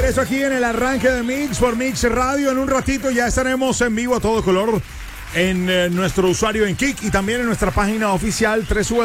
Eso aquí en el arranque de Mix por Mix Radio. En un ratito ya estaremos en vivo a todo color en nuestro usuario en Kik y también en nuestra página oficial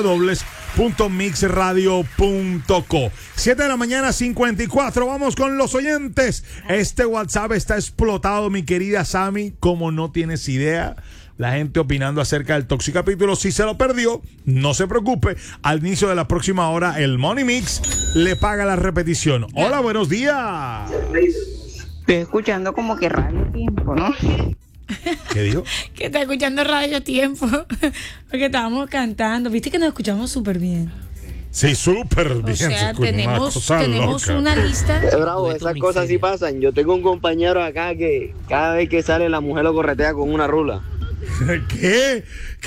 www.mixradio.co. 7 de la mañana, 54. Vamos con los oyentes. Este WhatsApp está explotado, mi querida Sammy, como no tienes idea. La gente opinando acerca del Toxicapítulo. Si se lo perdió, no se preocupe. Al inicio de la próxima hora, el Money Mix le paga la repetición. Hola, buenos días. Estoy escuchando como que Radio Tiempo, ¿no? ¿Qué dijo? Que está escuchando Radio Tiempo. Porque estábamos cantando. Viste que nos escuchamos súper bien. Sí, súper bien. O sea, tenemos una lista. Bravo, esas cosas sí pasan. Yo tengo un compañero acá que cada vez que sale la mujer lo corretea con una rula. ¿Qué?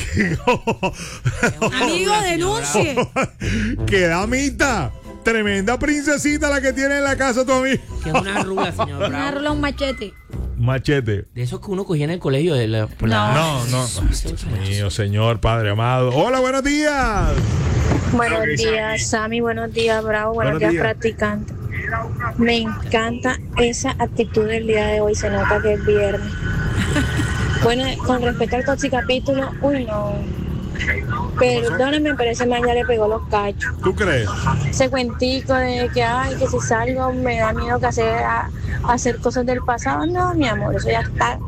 Amigo, denuncie. ¡Qué damita! Tremenda princesita la que tiene en la casa tu amigo. Que es una rula, señor Bravo. Una rula, un machete. Machete. De esos que uno cogía en el colegio. No. Dios mío, señor, Padre amado. Hola, buenos días. Buenos días, Sammy. Buenos días, Bravo. Buenos días, practicante. Me encanta esa actitud del día de hoy. Se nota que es viernes. Bueno, con respecto al Toxicapítulo, uy, no. Perdónenme, pero ese man ya le pegó los cachos. ¿Tú crees? Ese cuentico de que, ay, que si salgo me da miedo que hacer cosas del pasado. No, mi amor, eso ya está.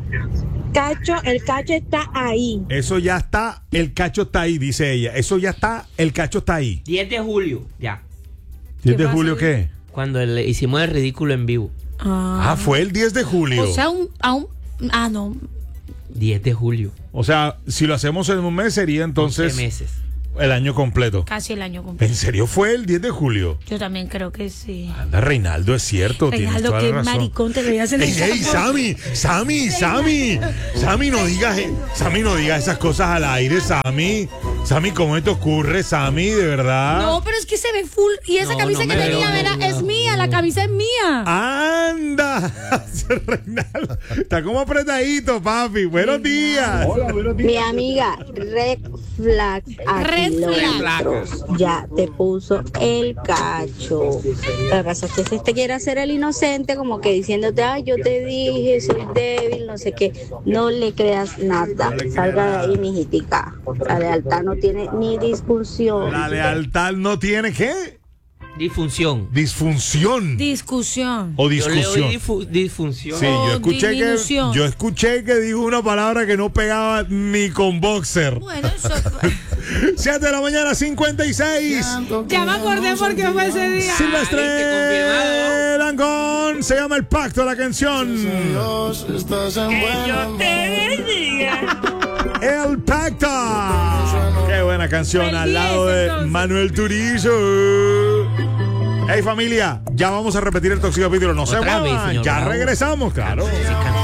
El cacho está ahí. Eso ya está, el cacho está ahí, dice ella. Eso ya está, el cacho está ahí. 10 de julio, ya. ¿10 de julio qué? Cuando hicimos el ridículo en vivo. Fue el 10 de julio. O sea, no. 10 de julio. O sea, si lo hacemos en un mes sería entonces 11 meses. El año completo. Casi el año completo. ¿En serio fue el 10 de julio? Yo también creo que sí. Anda, Reinaldo, es cierto. Reinaldo, qué maricón te veías en el campo. Sammy, no digas esas cosas al aire, Sammy. Sammy, ¿cómo te ocurre, Sammy? De verdad. No, pero es que se ve full. Y esa camisa que tenía, es mía. La camisa es mía. ¡Anda! Reinaldo, está como apretadito, papi. Buenos días. Hola, buenos días. Mi amiga, Red Flag. Kilómetros, ya te puso el cacho. Lo que pasa es que si te quiere hacer el inocente, como que diciéndote, ay, yo te dije, soy débil, no sé qué. No le creas nada. Salga de ahí, mijitica. La lealtad no tiene ni disfunción. La lealtad no tiene ¿qué? Disfunción. Disfunción. Discusión. O discusión. Yo leí disfunción. Sí, yo escuché que dijo una palabra que no pegaba ni con boxer. Bueno, eso 7 de la mañana, 56. Ya me acordé porque fue ese día. Silvestre Langón. Se llama El Pacto, la canción. Que yo te bendiga. El Pacto. Qué buena canción al lado de Manuel Turizo. Hey familia, ya vamos a repetir el Toxicapítulo. No se muevan, ya regresamos, claro.